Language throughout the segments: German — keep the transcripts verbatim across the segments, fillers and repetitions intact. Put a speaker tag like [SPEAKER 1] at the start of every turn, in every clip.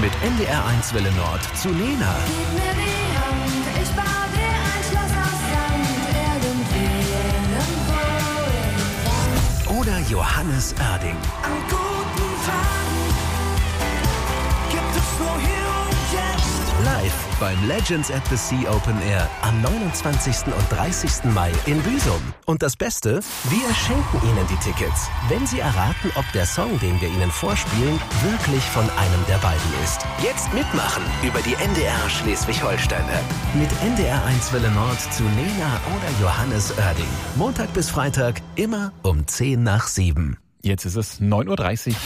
[SPEAKER 1] Mit N D R eins Welle Nord zu Lena.
[SPEAKER 2] Gib mir die Hand, ich baue dir ein Schloss aus Sand, irgendwo, irgendwo.
[SPEAKER 1] Oder Johannes Oerding.
[SPEAKER 3] An guten Tagen gibt es nur hier und jetzt.
[SPEAKER 1] Live beim Legends at the Sea Open Air am neunundzwanzigsten und dreißigsten Mai in Büsum. Und das Beste, wir schenken Ihnen die Tickets, wenn Sie erraten, ob der Song, den wir Ihnen vorspielen, wirklich von einem der beiden ist. Jetzt mitmachen über die N D R Schleswig-Holstein-App. Mit N D R eins Welle Nord zu Lena oder Johannes Oerding. Montag bis Freitag immer um zehn nach sieben.
[SPEAKER 4] Jetzt ist es neun Uhr dreißig.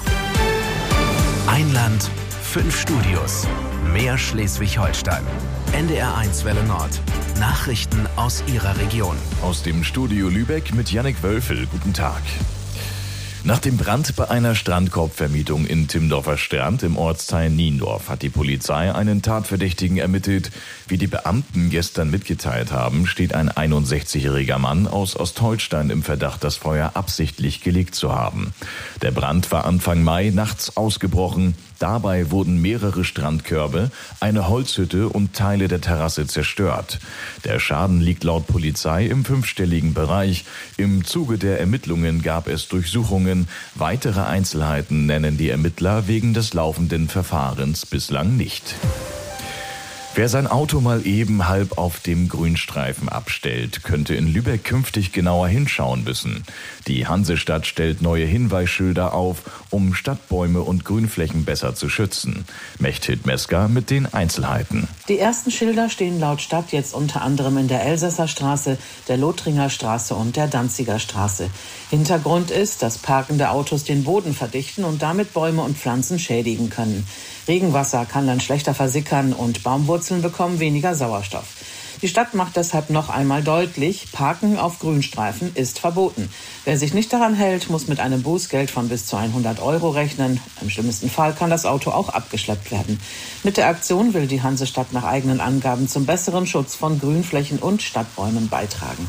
[SPEAKER 1] Ein Land, fünf Studios. Mehr Schleswig-Holstein. N D R eins Welle Nord. Nachrichten aus Ihrer Region.
[SPEAKER 5] Aus dem Studio Lübeck mit Jannik Wölfel. Guten Tag. Nach dem Brand bei einer Strandkorbvermietung in Timmendorfer Strand im Ortsteil Niendorf hat die Polizei einen Tatverdächtigen ermittelt. Wie die Beamten gestern mitgeteilt haben, steht ein einundsechzigjähriger Mann aus Ostholstein im Verdacht, das Feuer absichtlich gelegt zu haben. Der Brand war Anfang Mai nachts ausgebrochen. Dabei wurden mehrere Strandkörbe, eine Holzhütte und Teile der Terrasse zerstört. Der Schaden liegt laut Polizei im fünfstelligen Bereich. Im Zuge der Ermittlungen gab es Durchsuchungen. Weitere Einzelheiten nennen die Ermittler wegen des laufenden Verfahrens bislang nicht. Wer sein Auto mal eben halb auf dem Grünstreifen abstellt, könnte in Lübeck künftig genauer hinschauen müssen. Die Hansestadt stellt neue Hinweisschilder auf, um Stadtbäume und Grünflächen besser zu schützen. Mechthild Mesker mit den Einzelheiten.
[SPEAKER 6] Die ersten Schilder stehen laut Stadt jetzt unter anderem in der Elsässer Straße, der Lothringer Straße und der Danziger Straße. Hintergrund ist, dass parkende Autos den Boden verdichten und damit Bäume und Pflanzen schädigen können. Regenwasser kann dann schlechter versickern und Baumwurzeln bekommen weniger Sauerstoff. Die Stadt macht deshalb noch einmal deutlich, Parken auf Grünstreifen ist verboten. Wer sich nicht daran hält, muss mit einem Bußgeld von bis zu hundert Euro rechnen. Im schlimmsten Fall kann das Auto auch abgeschleppt werden. Mit der Aktion will die Hansestadt nach eigenen Angaben zum besseren Schutz von Grünflächen und Stadtbäumen beitragen.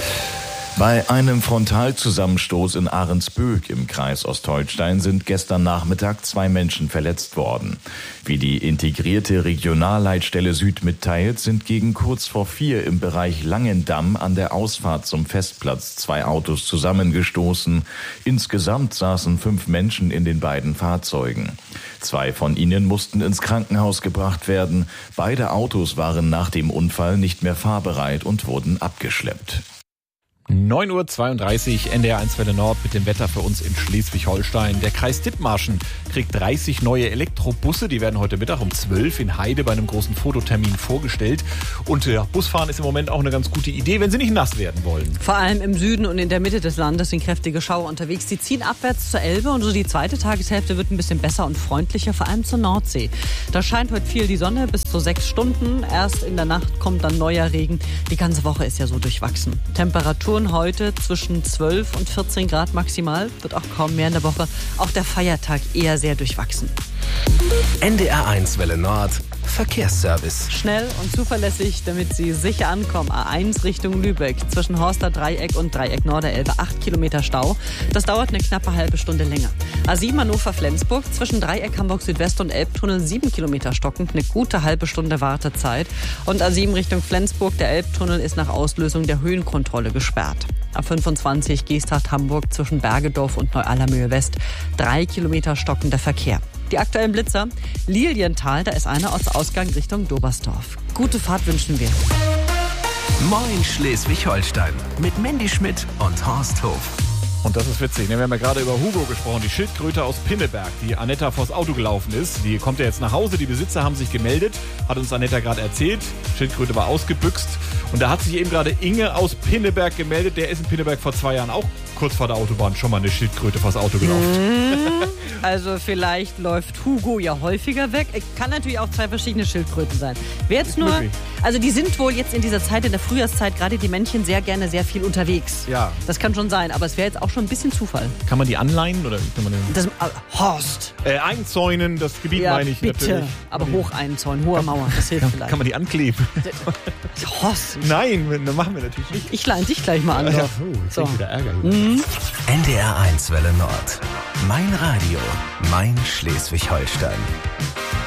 [SPEAKER 5] Bei einem Frontalzusammenstoß in Ahrensböck im Kreis Ostholstein sind gestern Nachmittag zwei Menschen verletzt worden. Wie die integrierte Regionalleitstelle Süd mitteilt, sind gegen kurz vor vier im Bereich Langendamm an der Ausfahrt zum Festplatz zwei Autos zusammengestoßen. Insgesamt saßen fünf Menschen in den beiden Fahrzeugen. Zwei von ihnen mussten ins Krankenhaus gebracht werden. Beide Autos waren nach dem Unfall nicht mehr fahrbereit und wurden abgeschleppt.
[SPEAKER 4] neun Uhr zweiunddreißig, N D R eins Welle Nord mit dem Wetter für uns in Schleswig-Holstein. Der Kreis Dithmarschen kriegt dreißig neue Elektrobusse. Die werden heute Mittag um zwölf in Heide bei einem großen Fototermin vorgestellt. Und ja, Busfahren ist im Moment auch eine ganz gute Idee, wenn Sie nicht nass werden wollen.
[SPEAKER 7] Vor allem im Süden und in der Mitte des Landes sind kräftige Schauer unterwegs. Die ziehen abwärts zur Elbe und so die zweite Tageshälfte wird ein bisschen besser und freundlicher, vor allem zur Nordsee. Da scheint heute viel die Sonne bis zu sechs Stunden. Erst in der Nacht kommt dann neuer Regen. Die ganze Woche ist ja so durchwachsen. Temperaturen heute zwischen zwölf und vierzehn Grad maximal, wird auch kaum mehr in der Woche. Auch der Feiertag eher sehr durchwachsen.
[SPEAKER 1] N D R eins Welle Nord. Verkehrsservice.
[SPEAKER 7] Schnell und zuverlässig, damit Sie sicher ankommen. A eins Richtung Lübeck, zwischen Horster Dreieck und Dreieck Norderelbe, acht Kilometer Stau. Das dauert eine knappe halbe Stunde länger. A sieben Hannover-Flensburg, zwischen Dreieck Hamburg Südwest und Elbtunnel, sieben Kilometer stockend, eine gute halbe Stunde Wartezeit. Und A sieben Richtung Flensburg, der Elbtunnel ist nach Auslösung der Höhenkontrolle gesperrt. A fünfundzwanzig Geesthacht-Hamburg, zwischen Bergedorf und Neu-Allermöhe West, drei Kilometer stockender Verkehr. Die aktuellen Blitzer, Lilienthal, da ist einer Ortsausgang Richtung Dobersdorf. Gute Fahrt wünschen wir.
[SPEAKER 1] Moin Schleswig-Holstein mit Mandy Schmidt und Horst Hof.
[SPEAKER 4] Und das ist witzig, ne? Wir haben ja gerade über Hugo gesprochen, die Schildkröte aus Pinneberg, die Anetta vors Auto gelaufen ist. Die kommt ja jetzt nach Hause, die Besitzer haben sich gemeldet, hat uns Anetta gerade erzählt. Schildkröte war ausgebüxt. Und da hat sich eben gerade Inge aus Pinneberg gemeldet. Der ist in Pinneberg vor zwei Jahren auch kurz vor der Autobahn schon mal eine Schildkröte vors Auto gelaufen.
[SPEAKER 7] Mmh, also vielleicht läuft Hugo ja häufiger weg. Kann natürlich auch zwei verschiedene Schildkröten sein. Wer jetzt nur Also die sind wohl jetzt in dieser Zeit, in der Frühjahrszeit, gerade die Männchen sehr gerne sehr viel unterwegs.
[SPEAKER 4] Ja.
[SPEAKER 7] Das kann schon sein, aber es wäre jetzt auch schon ein bisschen Zufall.
[SPEAKER 4] Kann man die anleihen oder wie kann man den?
[SPEAKER 7] Das, äh, Horst,
[SPEAKER 4] Äh, einzäunen, das Gebiet
[SPEAKER 7] ja
[SPEAKER 4] meine ich
[SPEAKER 7] bitte,
[SPEAKER 4] natürlich.
[SPEAKER 7] aber
[SPEAKER 4] Kann man
[SPEAKER 7] hoch einzäunen, hohe Mauer, das hilft
[SPEAKER 4] die,
[SPEAKER 7] vielleicht.
[SPEAKER 4] kann man die ankleben?
[SPEAKER 7] Horst,
[SPEAKER 4] Nein, das machen wir natürlich nicht.
[SPEAKER 7] ich leih dich gleich mal an.
[SPEAKER 4] Ja,
[SPEAKER 7] doch.
[SPEAKER 4] oh, jetzt
[SPEAKER 7] So.
[SPEAKER 4] krieg ich wieder Ärger hier.
[SPEAKER 1] N D R eins Welle Nord. Mein Radio, mein Schleswig-Holstein.